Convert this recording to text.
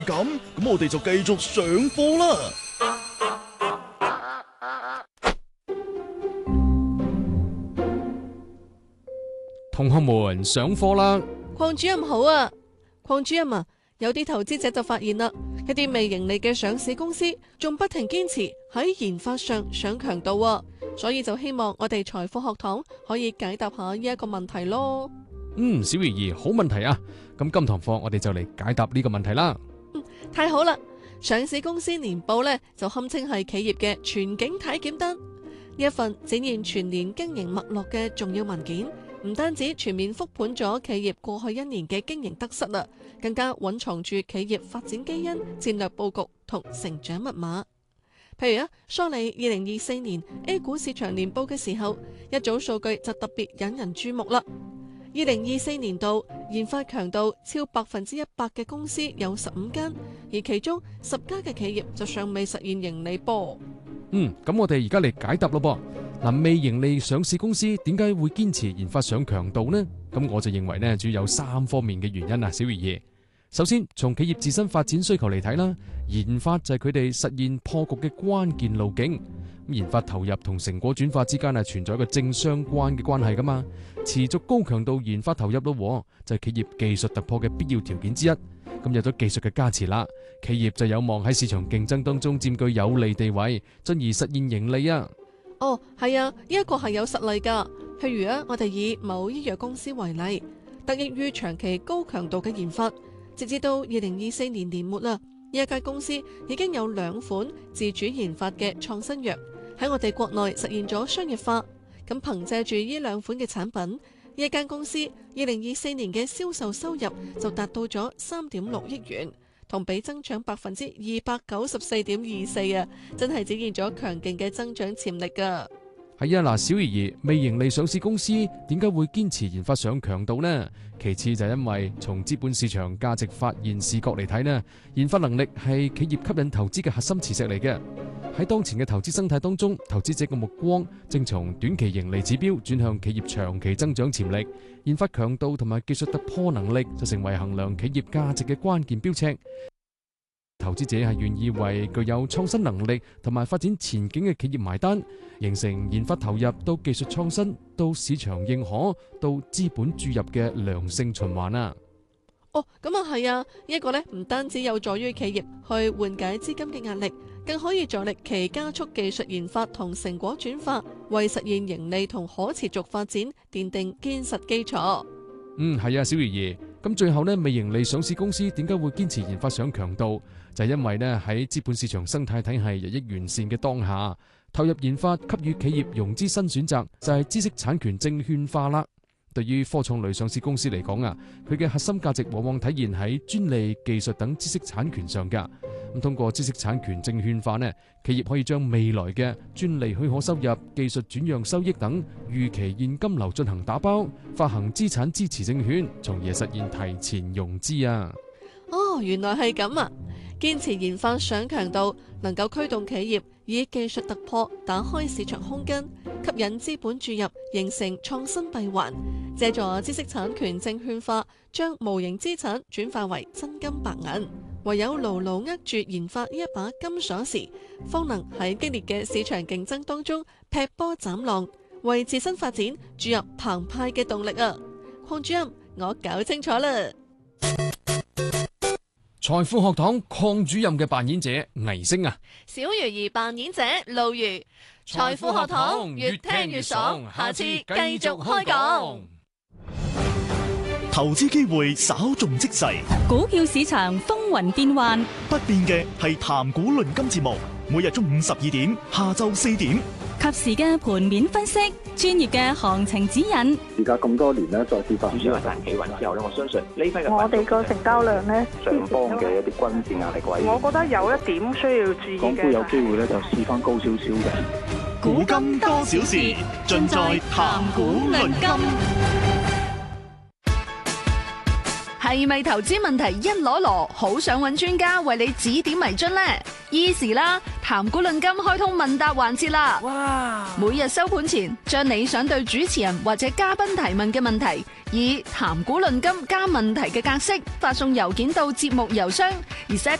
咁我哋就繼續上課啦。 同學們上課啦！ 鄺主任好啊，鄺主任啊，有啲投資者就發現啦，一啲未盈利嘅上市公司仲不停堅持喺研發上上強度啊，所以就希望我哋財富學堂可以解答下呢一個問題咯。 小魚兒，好問題啊！咁今堂課我哋就嚟解答呢個問題啦。 太好啦！上市公司年報呢，就堪稱係企業嘅全景體檢單，呢一份展現全年經營脈絡嘅重要文件，唔單止全面復盤咗企業過去一年嘅經營得失啦，更加蘊藏住企業發展基因、戰略佈局同成長密碼。譬如梳理2024年 A 股市場年報嘅時候，一組數據就特別引人注目啦。2024年度研發強度超100%嘅公司有15間，而其中10家嘅企業就尚未實現盈利噃。 咁我哋而家嚟解答咯噃。未盈利上市公司點解會堅持研發上強度呢？咁我就認為呢，主要有3方面嘅原因啊，小魚兒。首先，從企業自身發展需求嚟睇啦，研發就係佢哋實現破局嘅關鍵路徑。研發投入同成果轉化之間係存在一個正相關嘅關係噶嘛。持續高強度研發投入咯，就係企業技術突破嘅必要條件之一。咁有咗技術嘅加持啦，企業就有望喺市場競爭當中佔據有利地位，進而實現盈利啊。 係啊，呢一個係有實例噶。譬如我哋以某醫藥公司為例，得益於長期高強度嘅研發，直至到2024年年末啦，呢一間公司已經有2款自主研發嘅創新藥喺我哋國內實現咗商業化。咁憑借住呢2款嘅產品，呢一間公司2024年嘅銷售收入就達到咗3.6億元，同比增長294.24%啊！真係展現咗強勁嘅增長潛力噶。 係啊，小魚兒，未盈利上市公司點解會堅持研發上強度呢？其次就係因為從資本市場價值發現視角嚟睇呢，研發能力係企業吸引投資嘅核心磁石嚟嘅。喺當前嘅投資生態當中，投資者嘅目光正從短期盈利指標轉向企業長期增長潛力，研發強度同埋技術突破能力就成為衡量企業價值嘅關鍵標尺。投資者係願意為具有創新能力同埋發展前景嘅企業埋單，形成研發投入到技術創新到市場認可到資本注入嘅良性循環啊！ 咁係啊，呢一個呢唔單止有助於企業去緩解資金嘅壓力，更可以助力其加速技術研發同成果轉化，為實現盈利同可持續發展奠定堅實基礎。 係啊，小魚兒。咁最後呢，未盈利上市公司點解會堅持研發上強度？就係因為呢，喺資本市場生態體系日益完善嘅當下，投入研發給予企業融資新選擇就係知識產權證券化啦。對於科創類上市公司嚟講啊，佢嘅核心價值往往體現喺專利、技術等知識產權上噶。咁通過知識產權證券化呢，企業可以將未來嘅專利許可收入、技術轉讓收益等預期現金流進行打包，發行資產支持證券，從而實現提前融資啊。 原來係咁啊！堅持研發上強度，能夠驅動企業以技術突破打開市場空間，吸引資本注入，形成創新閉環，借助知識產權證券化，將無形資產轉化為真金白銀。唯有牢牢握住研發呢一把金鎖匙，方能喺激烈嘅市場競爭當中劈波斬浪，為自身發展注入澎湃嘅動力啊！鄺主任，我搞清楚啦。 財富學堂鄺主任嘅扮演者倪星啊， 小魚兒扮演者路如。財富學堂越聽越爽，下次繼續開講。 投資機會稍縱即逝， 股票市場風雲變幻， 不變嘅係談股論金節目，每日中午12點，下晝4點， 及時嘅盤面分析，專業嘅行情指引。 而家咁多年咧，再跌翻， 主要係大企穩之後咧，我相信呢批嘅我哋個成交量咧， 上方嘅一啲均線壓力位， 我覺得有一點需要注意嘅。 港股有機會咧就試翻高少少嘅。 古今多少事，盡在談股論金。 係咪投資問題一籮籮，好想揾專家為你指點迷津呢？Easy 啦，談股論金開通問答環節啦！哇！每日收盤前，將你想對主持人或者嘉賓提問嘅問題，以談股論金加問題嘅格式發送郵件到節目郵箱，而